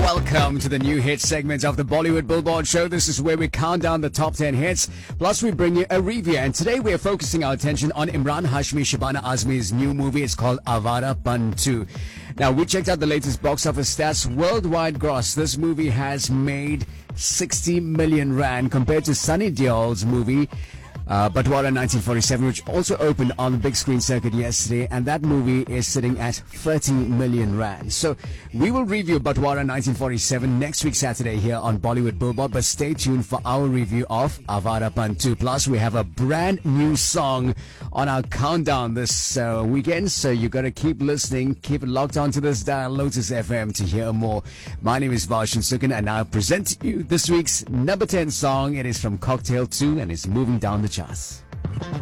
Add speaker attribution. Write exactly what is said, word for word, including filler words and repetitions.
Speaker 1: Welcome to the new hit segment of the Bollywood Billboard show. This is where we count down the top ten hits, plus we bring you a review. And today we are focusing our attention on Imran Hashmi Shabana Azmi's new movie. It's called Awara Pan two. Now, we checked out the latest box office stats. Worldwide gross, this movie has made sixty million rand compared to Sunny Deol's movie, Uh, Batwara nineteen forty-seven, which also opened on the big screen circuit yesterday, and that movie is sitting at thirty million rand. So we will review Batwara nineteen forty-seven next week Saturday here on Bollywood Billboard, but stay tuned for our review of Awara Pan two. Plus, we have a brand new song on our countdown this uh, weekend, so you got to keep listening, keep it locked on to this dial, Lotus F M, to hear more. My name is Varshan Sukan, and I present to you this week's number ten song. It is from Cocktail two, and it's moving down the charts.